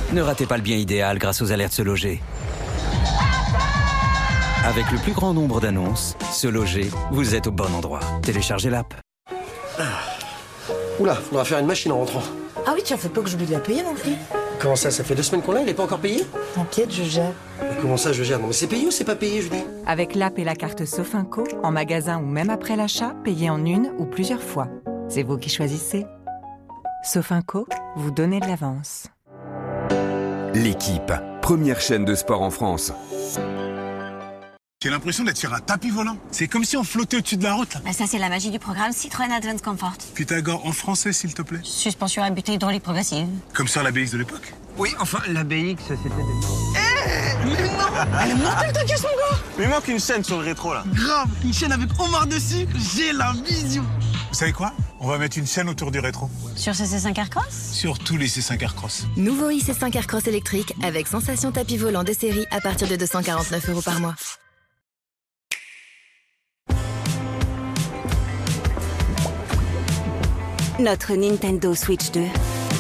Ne ratez pas le bien idéal grâce aux alertes Se Loger. Avec le plus grand nombre d'annonces, Se Loger, vous êtes au bon endroit. Téléchargez l'app. Oula, faudra faire une machine en rentrant. Ah oui, tiens, faut pas que j'oublie de la payer non plus. Comment ça fait 2 semaines qu'on l'a, il est pas encore payé? T'inquiète, je gère. Mais comment ça, je gère? Non mais c'est payé ou c'est pas payé, je dis? Avec l'app et la carte Sofinco, en magasin ou même après l'achat, payez en une ou plusieurs fois. C'est vous qui choisissez. Sofinco, vous donnez de l'avance. L'équipe, première chaîne de sport en France. J'ai l'impression d'être sur un tapis volant. C'est comme si on flottait au-dessus de la route. Là. Bah ça, c'est la magie du programme Citroën Advance Comfort. Pythagore en français, s'il te plaît. Suspension à butée hydraulique progressive. Comme sur la BX de l'époque. Oui, enfin, la BX, c'était des... Mais non! Elle est mortelle ta caisse, mon gars! Mais il manque une chaîne sur le rétro, là. Grave! Une chaîne avec Omar dessus, j'ai la vision! Vous savez quoi? On va mettre une chaîne autour du rétro. Sur ce C5 Aircross? Sur tous les C5 Aircross. Nouveau IC5 Aircross électrique avec sensation tapis volant de série à partir de 249 € par mois. Notre Nintendo Switch 2.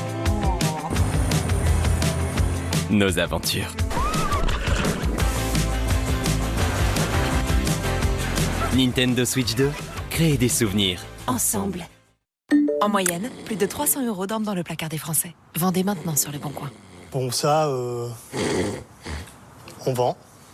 Nos aventures. Nintendo Switch 2, créez des souvenirs. Ensemble. En moyenne, plus de 300 € dorment dans le placard des Français. Vendez maintenant sur Le Bon Coin. Bon, ça, on vend.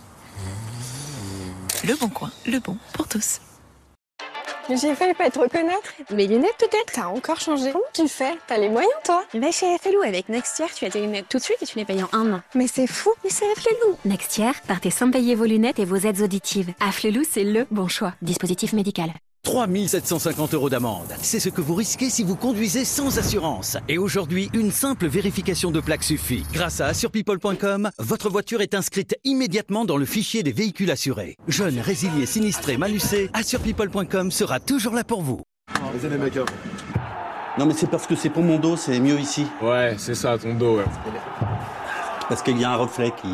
Le Bon Coin, le bon pour tous. J'ai failli pas te reconnaître. Mes lunettes peut-être. T'as encore changé. Comment tu fais? T'as les moyens toi? Va chez Flelou avec Nextier, tu as tes lunettes tout de suite et tu les payes en 1 an. Mais c'est fou. Mais c'est Flelou. Nextier, partez sans payer vos lunettes et vos aides auditives. Afflelou, c'est le bon choix. Dispositif médical. 3 750 € d'amende. C'est ce que vous risquez si vous conduisez sans assurance. Et aujourd'hui, une simple vérification de plaque suffit. Grâce à assurepeople.com, votre voiture est inscrite immédiatement dans le fichier des véhicules assurés. Jeunes, résiliés, sinistrés, malucés, assurepeople.com sera toujours là pour vous. Vas-y les mecs. Non mais c'est parce que c'est pour mon dos, c'est mieux ici. Ouais, c'est ça, ton dos, ouais. Parce qu'il y a un reflet qui...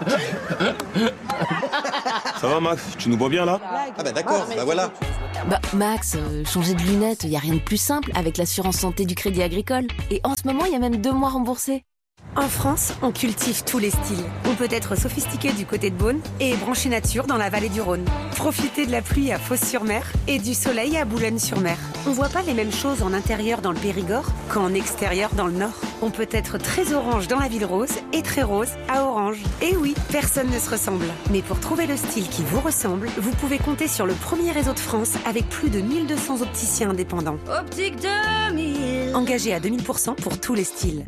Ça va Max, tu nous vois bien là? Ah bah d'accord, bah voilà. Bah Max, changer de lunettes, y a rien de plus simple avec l'assurance santé du Crédit Agricole. Et en ce moment, il y a même 2 mois remboursés. En France, on cultive tous les styles. On peut être sophistiqué du côté de Beaune et branché nature dans la vallée du Rhône. Profitez de la pluie à Fos-sur-Mer et du soleil à Boulogne-sur-Mer. On voit pas les mêmes choses en intérieur dans le Périgord qu'en extérieur dans le Nord. On peut être très orange dans la ville rose et très rose à Orange. Et oui, personne ne se ressemble. Mais pour trouver le style qui vous ressemble, vous pouvez compter sur le premier réseau de France avec plus de 1200 opticiens indépendants. Optique 2000. Engagés à 2000% pour tous les styles.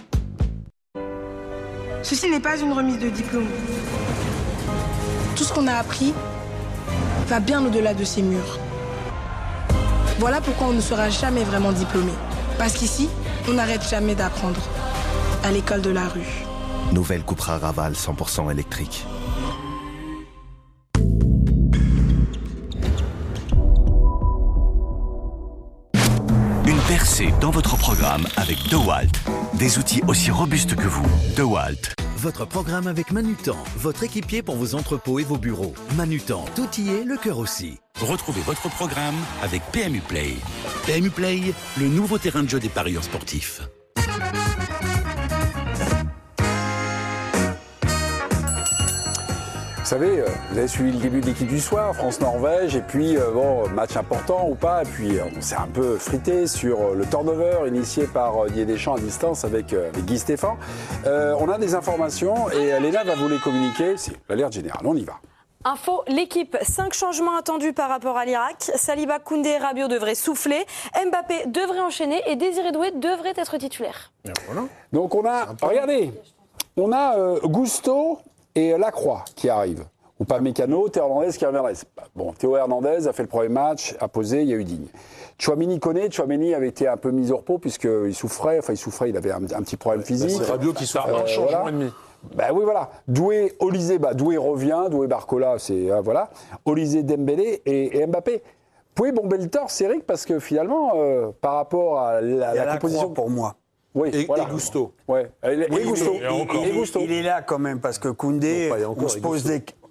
Ceci n'est pas une remise de diplôme. Tout ce qu'on a appris va bien au-delà de ces murs. Voilà pourquoi on ne sera jamais vraiment diplômé. Parce qu'ici, on n'arrête jamais d'apprendre. À l'école de la rue. Nouvelle Cupra Raval 100% électrique. Une percée dans votre programme avec DeWalt. Des outils aussi robustes que vous. DeWalt. Votre programme avec Manutan, votre équipier pour vos entrepôts et vos bureaux. Manutan, tout y est, le cœur aussi. Retrouvez votre programme avec PMU Play. PMU Play, le nouveau terrain de jeu des parieurs sportifs. Vous savez, vous avez suivi le début de l'équipe du soir, France-Norvège, et puis, bon, match important ou pas, et puis on s'est un peu frité sur le turnover initié par Didier Deschamps à distance avec Guy Stéphane. On a des informations et Léna va vous les communiquer. C'est l'alerte générale, on y va. Info, l'équipe, 5 changements attendus par rapport à l'Irak. Saliba, Koundé et Rabiot devraient souffler. Mbappé devrait enchaîner et Désiré Doué devrait être titulaire. Voilà. Donc on a, regardez, on a Gusto et Lacroix qui arrivent. Ou pas Mécano, Théo Hernandez qui reviendrait. Bon, Théo Hernandez a fait le premier match, a posé, il y a eu Digne. Tchouaméni connaît, Tchouaméni avait été un peu mis au repos puisqu'il souffrait, il avait un petit problème physique. C'est Rabiot qui souffre. Un changement voilà. et demi. Ben oui, voilà. Doué, Olysée, Doué revient, Doué Barcola, c'est voilà. Olysée, Dembélé et Mbappé. Vous pouvez bomber le torse, Eric, parce que finalement, par rapport à la composition pour moi. Oui, et Gusto. Ouais. Et Gusto. Il est là quand même parce que Koundé, on se pose des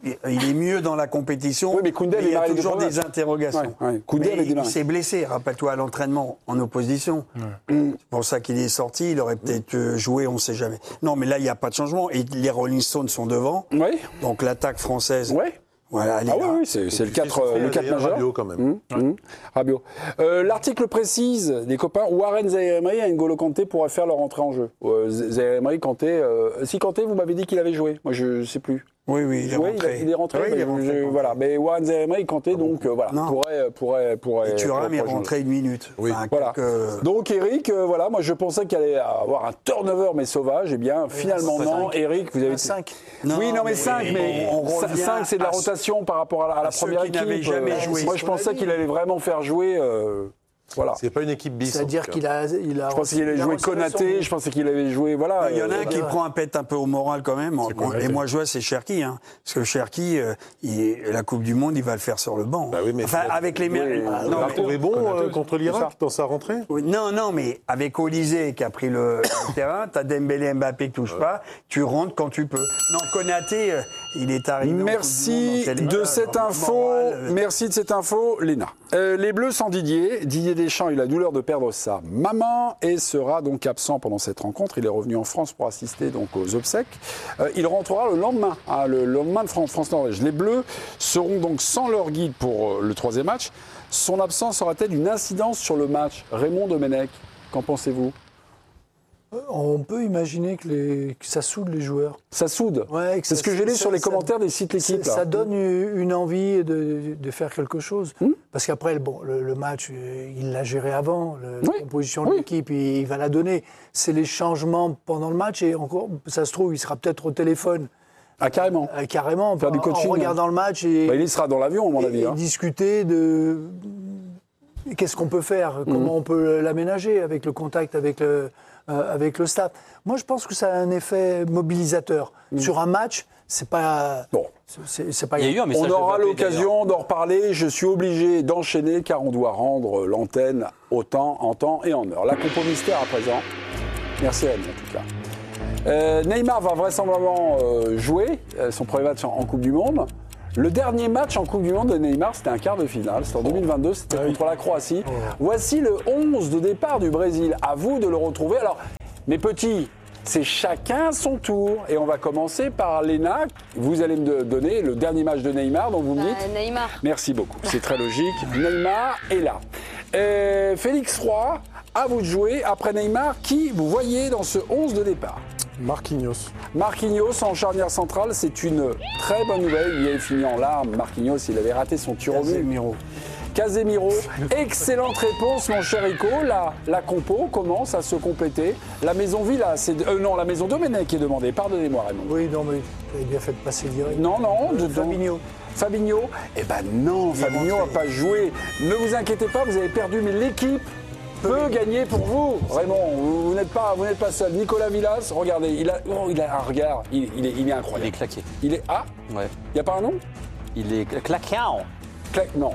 il est mieux dans la compétition. Oui, mais Koundé, il y a démarré toujours les des interrogations. Koundé avait Mais démarré. il s'est blessé, rappelle-toi, à l'entraînement en opposition. C'est pour ça qu'il est sorti. Il aurait peut-être joué, on ne sait jamais. Non, mais là, il n'y a pas de changement. Et les Rolling Stones sont devant. Oui. Donc l'attaque française. Oui. Voilà, elle est là. Oui, c'est le 4 majeur. Rabiot, quand même. Rabiot. L'article précise, des copains, Warren Zaïre-Emery et N'Golo Kanté pourraient faire leur entrée en jeu. Zaïre-Emery, Kanté... si Kanté, vous m'avez dit qu'il avait joué. Moi, je ne sais plus. Oui, il est rentré. Il est rentré. Oui, il est rentré. Voilà. Mais Warren Zaïre-Emery, Kanté, donc voilà, pourrait. Et Thuram est rentré une minute. Oui. Enfin, voilà. Donc Eric, voilà, moi je pensais qu'il allait avoir un turnover mais sauvage. Eh bien, finalement non. Eric, vous avez 5. Oui, non mais 5, mais 5 c'est de la rotation par rapport à la première équipe. N'avait jamais joué. Moi je pensais qu'il allait vraiment faire jouer. Voilà. C'est pas une équipe bis. C'est-à-dire qu'il a. Je pensais qu'il allait jouer Konaté, je pensais qu'il allait jouer. Voilà. Il y en a un qui prend un pet un peu au moral quand même. Et moi, je vois, c'est Cherki. Hein. Parce que Cherki, la Coupe du Monde, il va le faire sur le banc. Bah oui, mais enfin, avec les. Il a trouvé bon contre l'Irak dans sa rentrée. Non, mais avec Olysée qui a pris le terrain, t'as Dembélé, Mbappé qui touche pas, tu rentres quand tu peux. Non, Konaté, il est arrivé. Merci de cette info. Merci de cette info, Léna. Les Bleus sans Didier Deschamps a eu la douleur de perdre sa maman et sera donc absent pendant cette rencontre. Il est revenu en France pour assister donc aux obsèques. Il rentrera le lendemain, le lendemain de France-Norvège. Les Bleus seront donc sans leur guide pour le troisième match. Son absence aura-t-elle une incidence sur le match? Raymond Domenech, qu'en pensez-vous? On peut imaginer que ça soude les joueurs. Ça soude. Ouais, c'est ce que j'ai lu sur les commentaires des sites L'équipe. Ça donne une envie de faire quelque chose. Parce qu'après, le match, il l'a géré avant. La composition de l'équipe, il va la donner. C'est les changements pendant le match. Et encore, ça se trouve, il sera peut-être au téléphone. Ah, carrément. Carrément. Faire du coaching. En regardant le match. Et, il sera dans l'avion, à mon avis. Et discuter de... Qu'est-ce qu'on peut faire? Comment on peut l'aménager avec le contact avec le staff. Moi, je pense que ça a un effet mobilisateur. Sur un match, c'est pas... Bon. C'est pas... On aura l'occasion d'en reparler. Je suis obligé d'enchaîner car on doit rendre l'antenne en temps et en heure. La compo mystère à présent. Merci Anne, en tout cas. Neymar va vraisemblablement jouer son premier match en Coupe du Monde. Le dernier match en Coupe du Monde de Neymar, c'était un quart de finale. C'était en 2022, c'était contre la Croatie. Voici le 11 de départ du Brésil. À vous de le retrouver. Alors, mes petits, c'est chacun son tour. Et on va commencer par Léna. Vous allez me donner le dernier match de Neymar, donc vous me dites... Neymar. Merci beaucoup, c'est très logique. Neymar est là. Félix Roy, à vous de jouer. Après Neymar, qui vous voyez dans ce 11 de départ? Marquinhos. Marquinhos en charnière centrale, c'est une très bonne nouvelle. Il est fini en larmes. Marquinhos, il avait raté son tir au but. Casemiro. Excellente réponse, mon cher Rico. La compo commence à se compléter. La maison Villa, non, la maison Domenech qui est demandée. Pardonnez-moi, Raymond. Oui, non, mais vous avez bien fait de passer direct. Non. Fabinho. Eh ben non, Fabinho n'a pas joué. Ne vous inquiétez pas, vous avez perdu, mais l'équipe peut gagner pour vous. Raymond, vous n'êtes pas seul. Nicolas Villas, regardez, il a un regard, il est incroyable. Il est claqué. Il est ouais. Il n'y a pas un nom? Il est claquant. Non.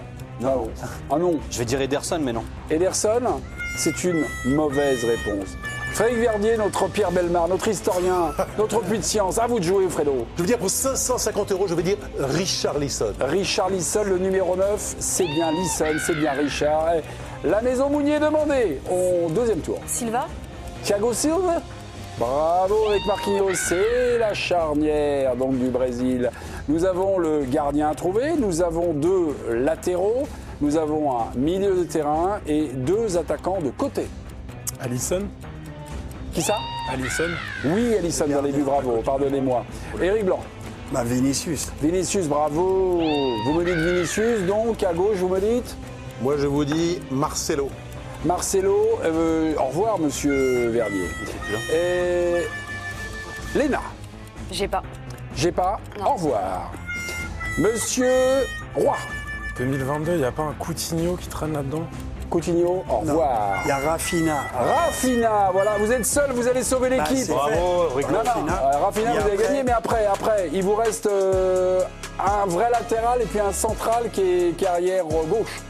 Un nom. Je vais dire Ederson, mais non. Ederson, c'est une mauvaise réponse. Frédéric Verdier, notre Pierre Bellemare, notre historien, notre puits de science. À vous de jouer, Fredo. Je veux dire, pour 550 €, je veux dire Richarlison. Richarlison, le numéro 9, c'est bien Lisson, c'est bien Richard. La maison Mounier demandée au deuxième tour. Silva. Thiago Silva. Bravo avec Marquinhos, c'est la charnière donc du Brésil. Nous avons le gardien à trouver, nous avons 2 latéraux, nous avons un milieu de terrain et 2 attaquants de côté. Alisson. Qui ça? Alisson. Oui, Alisson dans les buts, bravo, pardonnez-moi. Éric Blanc. Vinicius. Vinicius, bravo. Vous me dites Vinicius, donc à gauche, vous me dites? Moi, je vous dis Marcelo. Marcelo, au revoir, monsieur Verdier. Et Léna. J'ai pas. Au revoir. Monsieur Roy. 2022, il n'y a pas un Coutinho qui traîne là-dedans? Coutinho, au revoir. Il y a Rafinha, voilà, vous êtes seul, vous allez sauver l'équipe. Bravo, Rafinha, vous avez gagné, mais après, il vous reste un vrai latéral et puis un central qui est arrière gauche.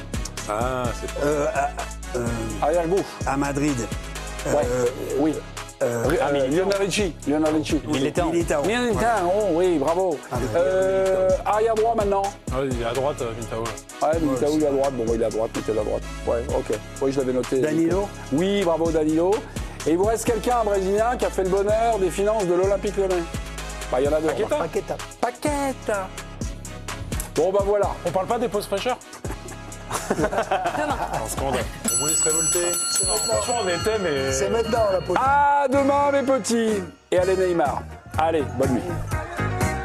Ah, c'est pas... arrière gauche. À Madrid. Oui. Lionel Richie. Militao. Militao, oh, oui, bravo. Arrière droit maintenant. Ah, il est à droite, Militao. Ouais, Militao, il est à droite. Bon, il est à droite, mettez-le à droite. Ouais, ok. Oui, je l'avais noté. Danilo. Oui, bravo Danilo. Et il vous reste quelqu'un, un Brésilien, qui a fait le bonheur des finances de l'Olympique Lyonnais. Bah, il y en a deux. Paqueta. Bon, bah voilà. On parle pas des pauses fraîcheurs? Demain. Un scandale. On vous laisse révolter. Franchement, on était, mais. C'est maintenant la pause. À demain, mes petits. Et allez, Neymar. Allez, bonne nuit.